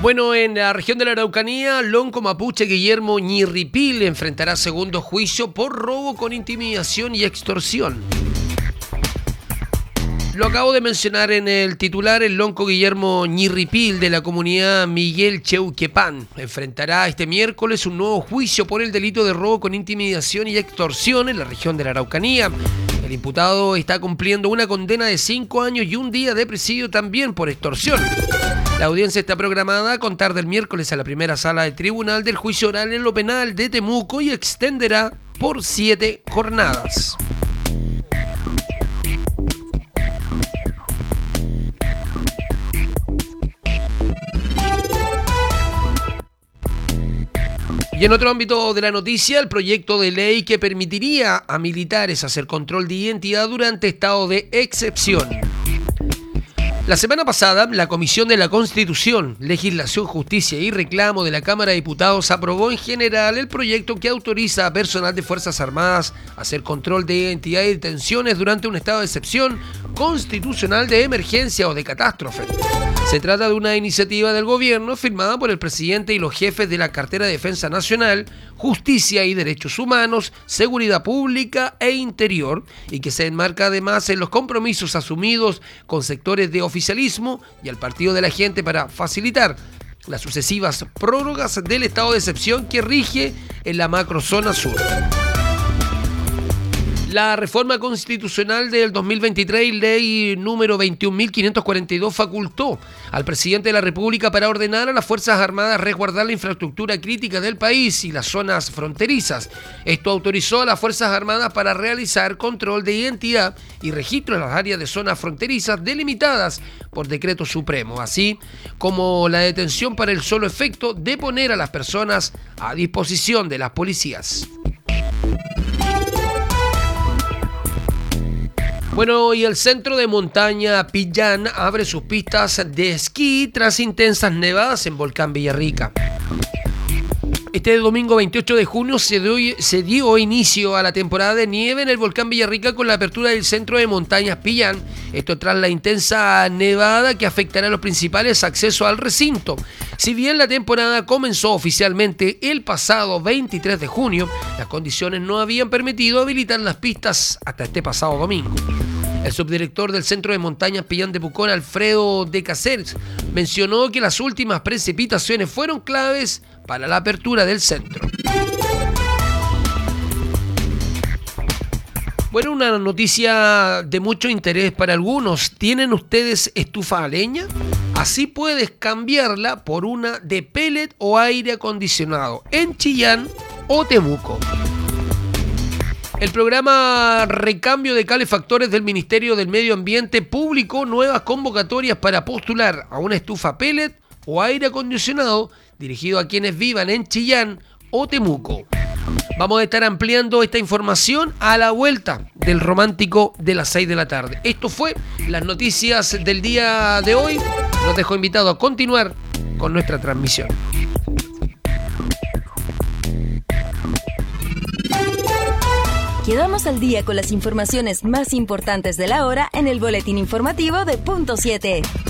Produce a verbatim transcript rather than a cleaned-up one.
Bueno, en la región de la Araucanía, lonco mapuche Guillermo Ñirripil enfrentará segundo juicio por robo con intimidación y extorsión. Lo acabo de mencionar en el titular. El lonco Guillermo Ñirripil de la comunidad Miguel Cheuquepán enfrentará este miércoles un nuevo juicio por el delito de robo con intimidación y extorsión en la región de la Araucanía. El imputado está cumpliendo una condena de cinco años y un día de presidio también por extorsión. La audiencia está programada a contar del miércoles a la primera sala de tribunal del juicio oral en lo penal de Temuco y extenderá por siete jornadas. Y en otro ámbito de la noticia, el proyecto de ley que permitiría a militares hacer control de identidad durante estado de excepción. La semana pasada, la Comisión de la Constitución, Legislación, Justicia y Reclamo de la Cámara de Diputados aprobó en general el proyecto que autoriza a personal de Fuerzas Armadas a hacer control de identidad y detenciones durante un estado de excepción constitucional de emergencia o de catástrofe. Se trata de una iniciativa del gobierno firmada por el presidente y los jefes de la cartera de Defensa Nacional, Justicia y Derechos Humanos, Seguridad Pública e Interior, y que se enmarca además en los compromisos asumidos con sectores de oficialismo y al Partido de la Gente para facilitar las sucesivas prórrogas del estado de excepción que rige en la macrozona sur. La reforma constitucional del dos mil veintitrés, ley número veintiún mil quinientos cuarenta y dos, facultó al presidente de la República para ordenar a las Fuerzas Armadas resguardar la infraestructura crítica del país y las zonas fronterizas. Esto autorizó a las Fuerzas Armadas para realizar control de identidad y registro en las áreas de zonas fronterizas delimitadas por decreto supremo, así como la detención para el solo efecto de poner a las personas a disposición de las policías. Bueno, y el centro de montaña Pillán abre sus pistas de esquí tras intensas nevadas en Volcán Villarrica. Este domingo veintiocho de junio se dio, se dio inicio a la temporada de nieve en el Volcán Villarrica con la apertura del centro de montañas Pillán. Esto tras la intensa nevada que afectará los principales accesos al recinto. Si bien la temporada comenzó oficialmente el pasado veintitrés de junio, las condiciones no habían permitido habilitar las pistas hasta este pasado domingo. El subdirector del Centro de Montañas Pillán de Pucón, Alfredo de Cáceres, mencionó que las últimas precipitaciones fueron claves para la apertura del centro. Bueno, una noticia de mucho interés para algunos. ¿Tienen ustedes estufa a leña? Así puedes cambiarla por una de pellet o aire acondicionado en Chillán o Temuco. El programa Recambio de Calefactores del Ministerio del Medio Ambiente publicó nuevas convocatorias para postular a una estufa pellet o aire acondicionado dirigido a quienes vivan en Chillán o Temuco. Vamos a estar ampliando esta información a la vuelta del romántico de las seis de la tarde. Esto fue las noticias del día de hoy. Los dejo invitados a continuar con nuestra transmisión. Quedamos al día con las informaciones más importantes de la hora en el boletín informativo de Punto siete.